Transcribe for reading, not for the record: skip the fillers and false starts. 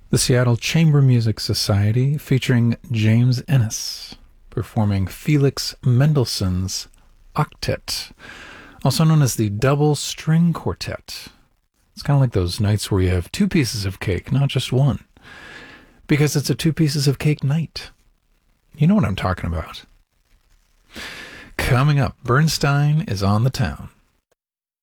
The Seattle Chamber Music Society featuring James Ennis performing Felix Mendelssohn's Octet, also known as the Double String Quartet. It's kind of like those nights where you have two pieces of cake, not just one, because it's a two pieces of cake night. You know what I'm talking about. Coming up, Bernstein is on the town.